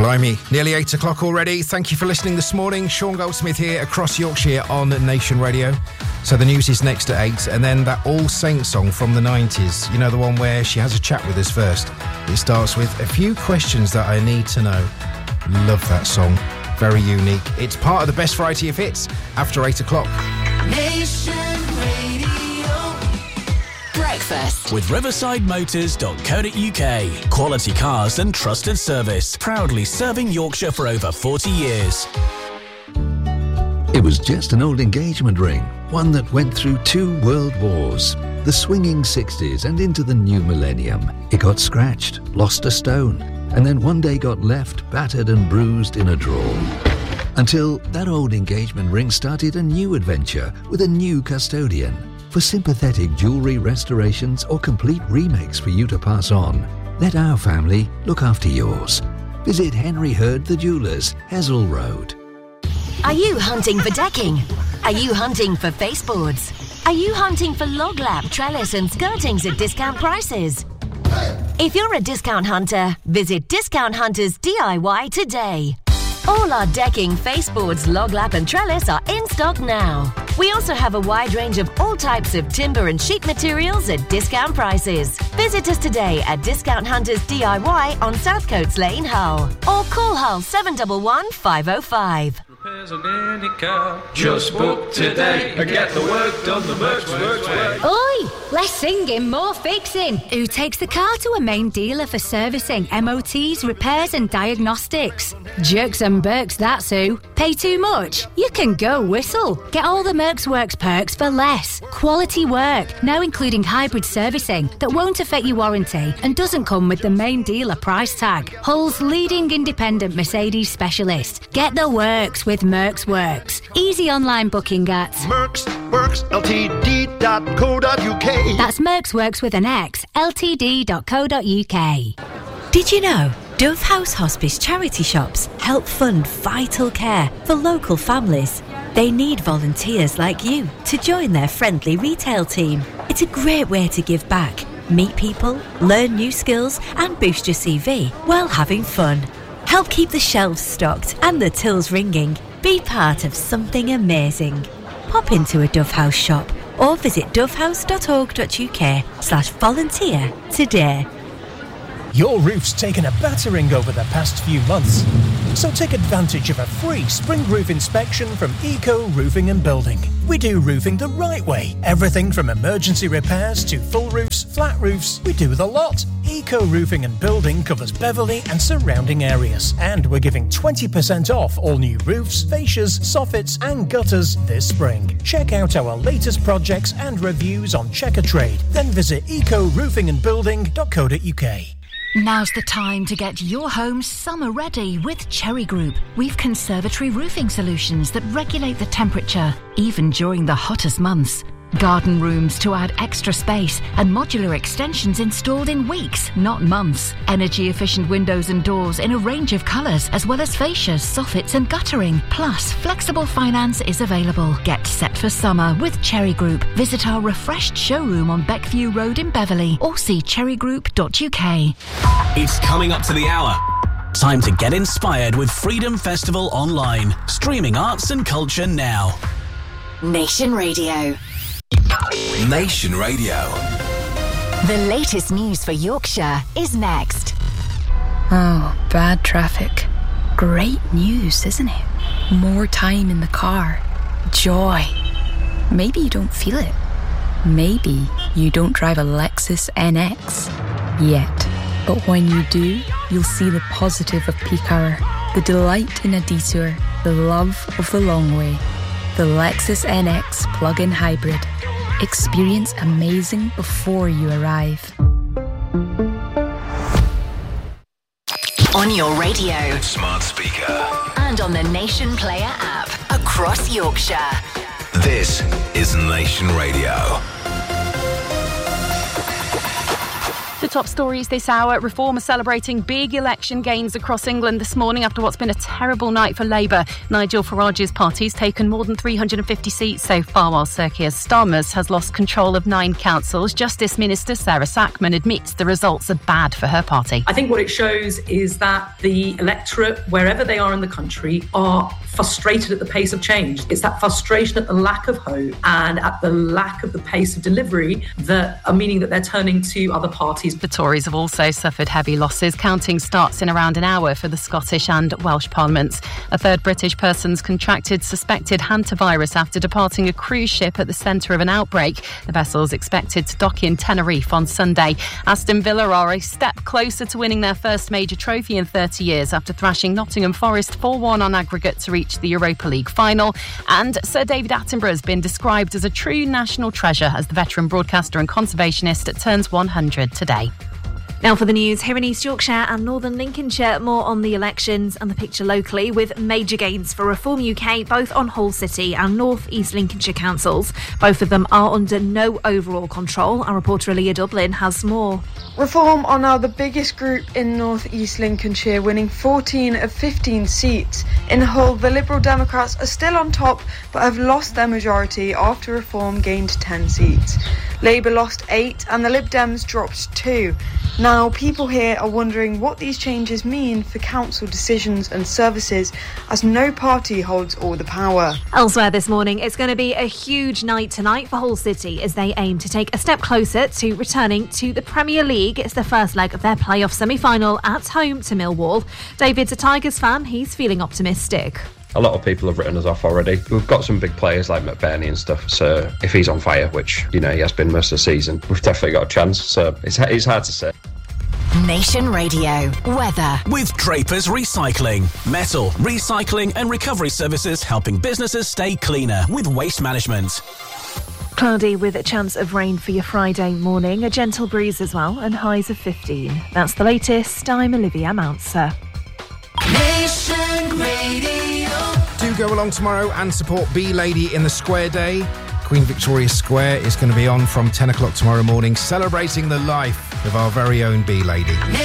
Blimey, nearly 8 o'clock already. Thank you for listening this morning. Sean Goldsmith here across Yorkshire on Nation Radio. So the news is next at 8, and then that All Saints song from the 90s. You know, the one where she has a chat with us first. It starts with a few questions that I need to know. Love that song. Very unique. It's part of the best variety of hits after 8 o'clock. Nation Radio. Breakfast with riversideMotors.co.uk. Quality cars and trusted service. Proudly serving Yorkshire for over 40 years. It was just an old engagement ring, one that went through 2 world wars. The swinging 60s and into the new millennium. It got scratched, lost a stone, and then one day got left battered and bruised in a drawer. Until that old engagement ring started a new adventure with a new custodian. For sympathetic jewellery restorations or complete remakes for you to pass on, let our family look after yours. Visit Henry Hurd the Jewellers, Hessel Road. Are you hunting for decking? Are you hunting for baseboards? Are you hunting for log lap, trellis and skirtings at discount prices? If you're a discount hunter, visit Discount Hunters DIY today. All our decking, baseboards, log lap and trellis are in stock now. We also have a wide range of all types of timber and sheet materials at discount prices. Visit us today at Discount Hunters DIY on Southcoats Lane, Hull. Or call Hull 711 505. Repairs on any car. Just book today and get the work done the Mercs way. Oi! Less singing, more fixing. Who takes the car to a main dealer for servicing, MOTs, repairs and diagnostics? Jerks and Berks, that's who. Pay too much? You can go whistle. Get all the Mercs Works perks for less. Quality work, now including hybrid servicing that won't affect your warranty and doesn't come with the main dealer price tag. Hull's leading independent Mercedes specialist. Get the works with Mercs Works. Easy online booking at mercsworksltd.co.uk. That's Mercs Works with an X, ltd.co.uk. Did you know Dove House Hospice charity shops help fund vital care for local families? They need volunteers like you to join their friendly retail team. It's a great way to give back, meet people, learn new skills and boost your CV while having fun. Help keep the shelves stocked and the tills ringing. Be part of something amazing. Pop into a Dove House shop or visit dovehouse.org.uk/volunteer today. Your roof's taken a battering over the past few months. So take advantage of a free spring roof inspection from Eco Roofing and Building. We do roofing the right way. Everything from emergency repairs to full roofs, flat roofs, we do the lot. Eco Roofing and Building covers Beverley and surrounding areas. And we're giving 20% off all new roofs, fascias, soffits and gutters this spring. Check out our latest projects and reviews on Checkatrade. Then visit ecoroofingandbuilding.co.uk. Now's the time to get your home summer ready with Cherry Group. We've conservatory roofing solutions that regulate the temperature, even during the hottest months. Garden rooms to add extra space and modular extensions installed in weeks, not months. Energy efficient windows and doors in a range of colours, as well as fascias, soffits and guttering. Plus, flexible finance is available. Get set for summer with Cherry Group. Visit our refreshed showroom on Beckview Road in Beverley or see cherrygroup.uk. It's coming up to the hour. Time to get inspired with Freedom Festival Online. Streaming arts and culture now. Nation Radio. Nation Radio. The latest news for Yorkshire is next. Oh, bad traffic. Great news, isn't it? More time in the car. Joy. Maybe you don't feel it. Maybe you don't drive a Lexus NX yet. But when you do, you'll see the positive of peak hour, the delight in a detour, the love of the long way. The Lexus NX plug-in hybrid. Experience amazing before you arrive. On your radio, Smart speaker, and on the Nation Player app across Yorkshire. this is Nation Radio. The top stories this hour. Reform are celebrating big election gains across England this morning after what's been a terrible night for Labour. Nigel Farage's party's taken more than 350 seats so far, while Sir Keir Starmer's has lost control of 9 councils. Justice Minister Sarah Sackman admits the results are bad for her party. I think what it shows is that the electorate, wherever they are in the country, are frustrated at the pace of change. It's that frustration at the lack of hope and at the lack of the pace of delivery that are meaning that they're turning to other parties. The Tories have also suffered heavy losses. Counting starts in around an hour for the Scottish and Welsh parliaments. A third British person's contracted suspected hantavirus after departing a cruise ship at the centre of an outbreak. The vessel's expected to dock in Tenerife on Sunday. Aston Villa are a step closer to winning their first major trophy in 30 years after thrashing Nottingham Forest 4-1 on aggregate to reach the Europa League final. And Sir David Attenborough has been described as a true national treasure as the veteran broadcaster and conservationist turns 100 today. Now for the news, here in East Yorkshire and Northern Lincolnshire, more on the elections and the picture locally with major gains for Reform UK, both on Hull City and North East Lincolnshire councils. Both of them are under no overall control. Our reporter Aaliyah Dublin has more. Reform are now the biggest group in North East Lincolnshire, winning 14 of 15 seats. In Hull, the Liberal Democrats are still on top but have lost their majority after Reform gained 10 seats. Labour lost 8 and the Lib Dems dropped 2. Now, people here are wondering what these changes mean for council decisions and services, as no party holds all the power. Elsewhere this morning, it's going to be a huge night tonight for Hull City as they aim to take a step closer to returning to the Premier League. It's the first leg of their playoff semi-final at home to Millwall. David's a Tigers fan. He's feeling optimistic. A lot of people have written us off already. We've got some big players like McBurney and stuff, so if he's on fire, which, he has been most of the season, we've definitely got a chance, so it's hard to say. Nation Radio weather with Draper's Recycling, metal recycling and recovery services, helping businesses stay cleaner with waste management. Cloudy with a chance of rain for your Friday morning, a gentle breeze as well, and highs of 15. That's the latest. I'm Olivia Mounser. Nation Radio. Do go along tomorrow and support Bee Lady in the Square Day. Queen Victoria Square is going to be on from 10 o'clock tomorrow morning, celebrating the life of our very own Bee Lady.